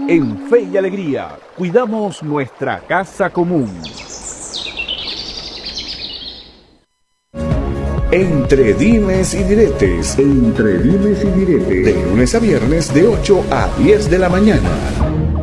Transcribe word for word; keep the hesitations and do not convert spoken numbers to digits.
En Fe y Alegría, cuidamos nuestra casa común. Entre dimes y diretes. Entre dimes y diretes. De lunes a viernes de ocho a diez de la mañana.